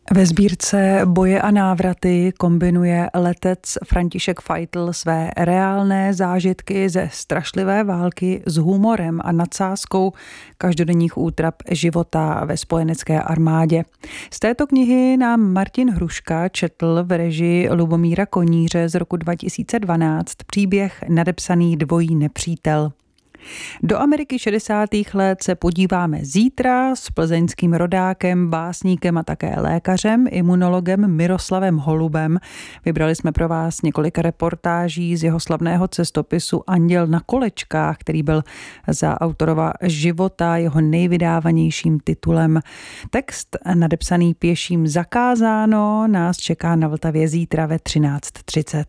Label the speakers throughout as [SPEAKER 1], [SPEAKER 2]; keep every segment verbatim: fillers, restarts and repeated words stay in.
[SPEAKER 1] Ve sbírce Boje a návraty kombinuje letec František Fajtl své reálné zážitky ze strašlivé války s humorem a nadsázkou každodenních útrap života ve spojenecké armádě. Z této knihy nám Martin Hruška četl v režii Lubomíra Koníře z roku dva tisíce dvanáct příběh nadepsaný Dvojí nepřítel. Do Ameriky šedesátých let se podíváme zítra s plzeňským rodákem, básníkem a také lékařem, imunologem Miroslavem Holubem. Vybrali jsme pro vás několik reportáží z jeho slavného cestopisu Anděl na kolečkách, který byl za autorova života jeho nejvydávanějším titulem. Text nadepsaný pěším zakázáno nás čeká na Vltavě zítra ve třináct třicet.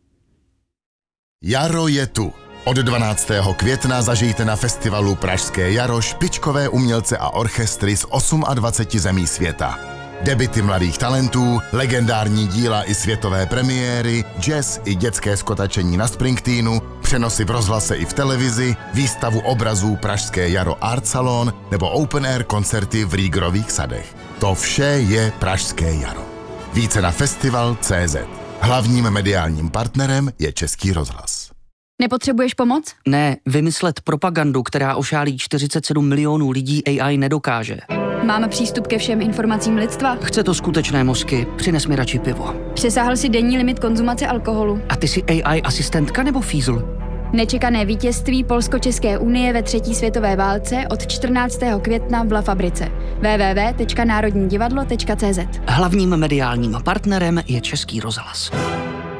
[SPEAKER 2] Jaro je tu. Od dvanáctého května zažijte na festivalu Pražské jaro špičkové umělce a orchestry z dvaceti osmi zemí světa. Debuty mladých talentů, legendární díla i světové premiéry, jazz i dětské skotačení na Springsteenu, přenosy v rozhlase i v televizi, výstavu obrazů Pražské jaro Art Salon nebo open air koncerty v Rýgrových sadech. To vše je Pražské jaro. Více na festival tečka cé zet. Hlavním mediálním partnerem je Český rozhlas.
[SPEAKER 3] Nepotřebuješ pomoc?
[SPEAKER 4] Ne, vymyslet propagandu, která ošálí čtyřicet sedm milionů lidí, á í nedokáže.
[SPEAKER 3] Máme přístup ke všem informacím lidstva?
[SPEAKER 4] Chce to skutečné mozky, přines mi radši pivo.
[SPEAKER 3] Přesáhl si denní limit konzumace alkoholu.
[SPEAKER 4] A ty jsi á í asistentka nebo fízl?
[SPEAKER 3] Nečekané vítězství Polsko-České unie ve třetí světové válce od čtrnáctého května v La Fabrice. w w w tečka národní divadlo tečka cé zet.
[SPEAKER 4] Hlavním mediálním partnerem je Český rozhlas.